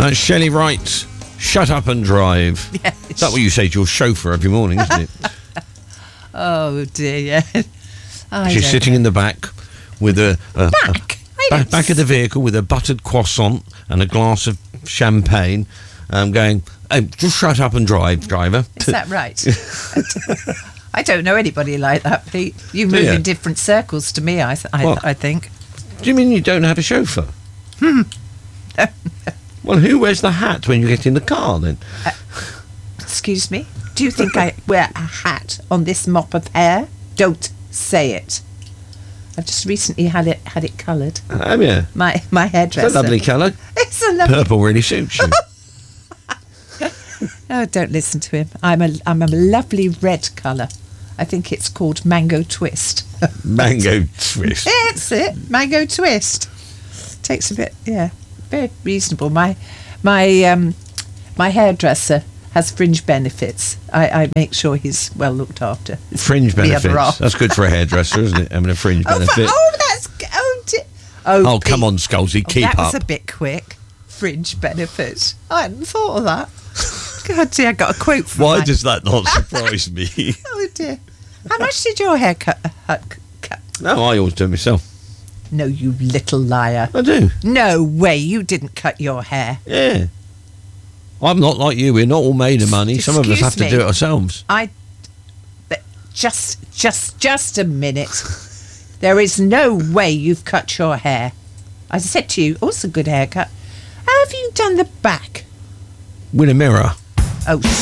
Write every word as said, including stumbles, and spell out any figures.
That's Shelley Wright. Shut up and drive. Yes. Is that what you say to your chauffeur every morning, isn't it? Oh dear, yeah. I She's don't sitting know. in the back with a, a, Back? I a don't back, back of the vehicle with a buttered croissant and a glass of champagne, um, going, oh, just shut up and drive, driver. Is that right? I don't know anybody like that, Pete. You move Yeah. in different circles to me, I, th- I, What? I think. Do you mean you don't have a chauffeur? Hmm. Well, who wears the hat when you get in the car then? Excuse me? Do you think I wear a hat on this mop of hair? Don't say it. I've just recently had it had it coloured. Oh, yeah. My my hairdresser. It's a lovely colour. It's a lovely. Purple really suits you. Oh, don't listen to him. I'm a I'm a lovely red colour. I think it's called Mango Twist. Mango twist. That's it. Mango Twist. Takes a bit, yeah, very reasonable. My my um my hairdresser has fringe benefits. I, I make sure he's well looked after. Fringe The other benefits. half. That's good for a hairdresser, isn't it? Having a fringe Oh, benefit. for, oh, that's oh, di- oh, Oh, come Pete. on, Scalzi, Oh, keep that up. was a bit quick. Fringe benefits. I hadn't thought of that. God, dear, I got a quote from Why my- does that not surprise me? Oh dear. How much did your hair cut? Uh, cut? No, I always do it myself. No, you little liar. I do. No way, you didn't cut your hair. Yeah. I'm not like you. We're not all made of money. Some of us Excuse have to me. do it ourselves. I. But just, just, just a minute. There is no way you've cut your hair. I said to you, oh, it's a good haircut. How have you done the back? With a mirror. Oh,